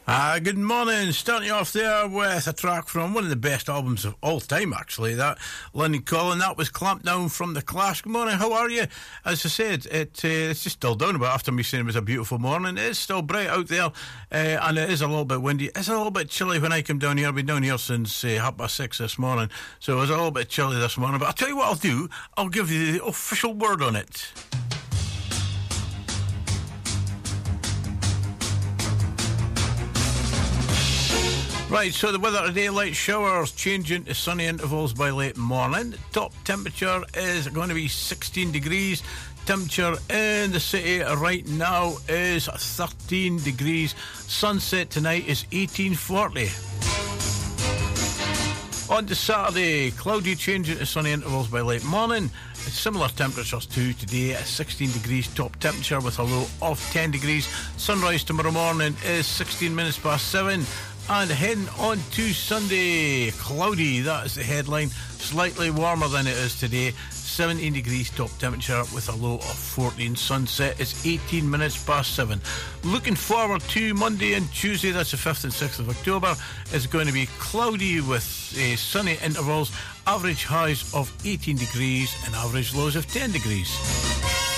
Good morning. Starting you off there with a track from one of the best albums of all time, actually. That Lynn Collin, that was Clamped Down from The Clash. Good morning, how are you? As I said, it's just still down a bit after me saying it was a beautiful morning. It is still bright out there, and it is a little bit windy. It's a little bit chilly when I come down here. I've been down here since 6:30 this morning, so it was a little bit chilly this morning. But I'll tell you what I'll do. I'll give you the official word on it. Right, so the weather today, light showers changing to sunny intervals by late morning. Top temperature is going to be 16 degrees. Temperature in the city right now is 13 degrees. Sunset tonight is 18:40. On to Saturday, cloudy changing to sunny intervals by late morning. Similar temperatures to today at 16 degrees top temperature with a low of 10 degrees. Sunrise tomorrow morning is 16 minutes past 7. And heading on to Sunday, cloudy, that is the headline. Slightly warmer than it is today. 17 degrees top temperature with a low of 14. Sunset is 18 minutes past 7. Looking forward to Monday and Tuesday, that's the 5th and 6th of October. It's going to be cloudy with sunny intervals. Average highs of 18 degrees and average lows of 10 degrees.